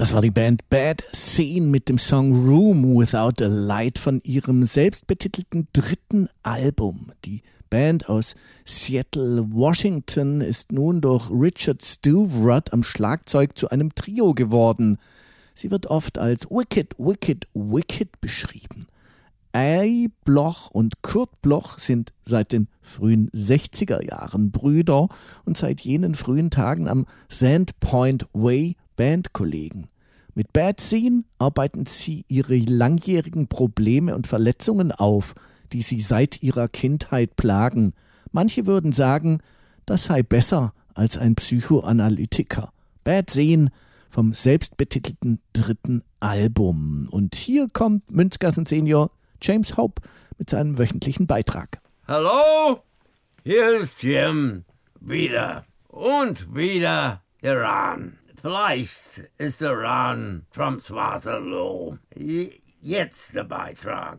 Das war die Band Bad Scene mit dem Song Room Without a Light von ihrem selbstbetitelten dritten Album. Die Band aus Seattle, Washington ist nun durch Richard Stewart am Schlagzeug zu einem Trio geworden. Sie wird oft als Wicked, Wicked, Wicked beschrieben. Ai Bloch und Kurt Bloch sind seit den frühen 60er Jahren Brüder und seit jenen frühen Tagen am Sandpoint Way Bandkollegen. Mit Bad Scene arbeiten sie ihre langjährigen Probleme und Verletzungen auf, die sie seit ihrer Kindheit plagen. Manche würden sagen, das sei besser als ein Psychoanalytiker. Bad Scene vom selbstbetitelten dritten Album. Und hier kommt Münzgassen Senior James Hope mit seinem wöchentlichen Beitrag. Hallo, hier ist Jim. Wieder und wieder Iran. Vielleicht ist Iran Trumps Waterloo. Jetzt der Beitrag.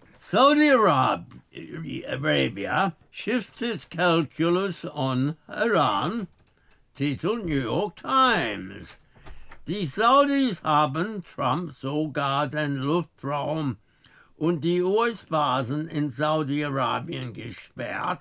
Saudi-Arabia shifts its calculus on Iran. Titel New York Times. Die Saudis haben Trump sogar den Luftraum und die US-Basen in Saudi-Arabien gesperrt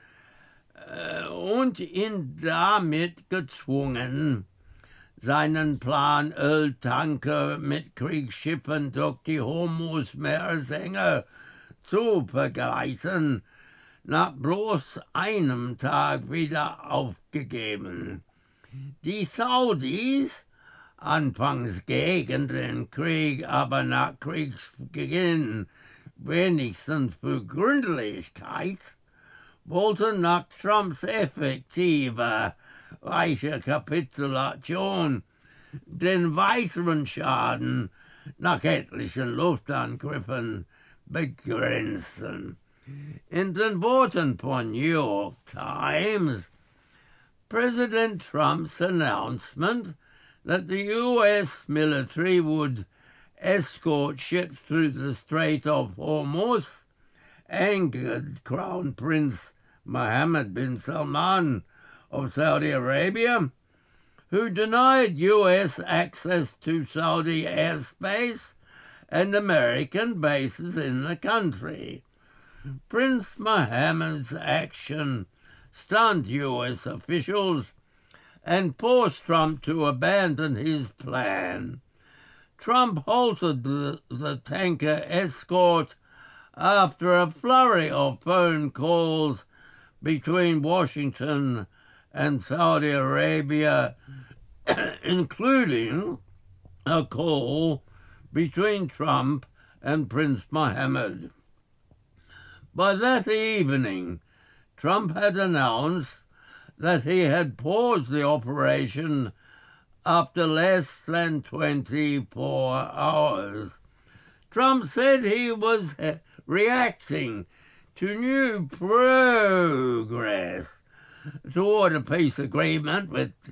und ihn damit gezwungen, seinen Plan, Öltanker mit Kriegsschiffen durch die Hormuz-Meeresenge zu begleiten, nach bloß einem Tag wieder aufgegeben. Die Saudis, anfangs gegen den Krieg, aber nach Kriegsbeginn wenigstens für Gründlichkeit, wollten nach Trumps effektiver reiche Kapitulation den weiteren Schaden nach etlichen Luftangriffen begrenzen. In den Worten von New York Times, President Trump's announcement that the U.S. military would escort ships through the Strait of Hormuz angered Crown Prince Mohammed bin Salman of Saudi Arabia, who denied U.S. access to Saudi airspace and American bases in the country. Prince Mohammed's action stunned U.S. officials and forced Trump to abandon his plan. Trump halted the tanker escort after a flurry of phone calls between Washington and Saudi Arabia, including a call between Trump and Prince Mohammed. By that evening, Trump had announced that he had paused the operation after less than 24 hours. Trump said he was reacting to new progress toward a peace agreement with